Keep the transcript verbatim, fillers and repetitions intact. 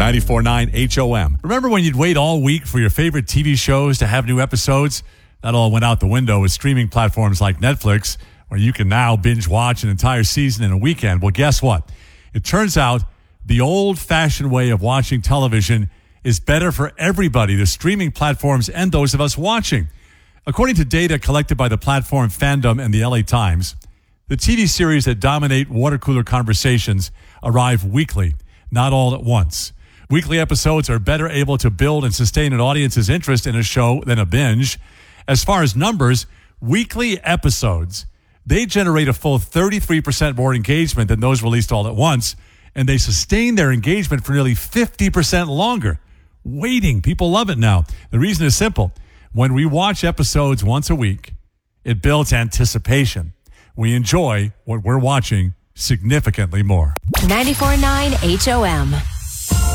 ninety-four point nine H O M. Remember when you'd wait all week for your favorite T V shows to have new episodes? That all went out the window with streaming platforms like Netflix, where you can now binge watch an entire season in a weekend. Well, guess what? It turns out the old-fashioned way of watching television is better for everybody, the streaming platforms and those of us watching. According to data collected by the platform Fandom and the L A Times, the T V series that dominate water cooler conversations arrive weekly, not all at once. Weekly episodes are better able to build and sustain an audience's interest in a show than a binge. As far as numbers, weekly episodes, they generate a full thirty-three percent more engagement than those released all at once, and they sustain their engagement for nearly fifty percent longer. Waiting. People love it now. The reason is simple. When we watch episodes once a week, it builds anticipation. We enjoy what we're watching significantly more. ninety-four point nine H O M.